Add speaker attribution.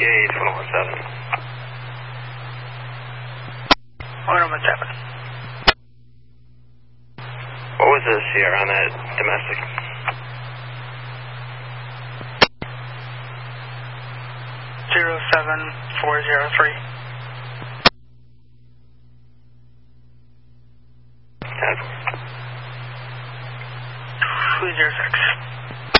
Speaker 1: 58, 117.
Speaker 2: 117.
Speaker 1: What was the Sierra on that domestic?
Speaker 2: 07403.
Speaker 1: 10.
Speaker 2: 206.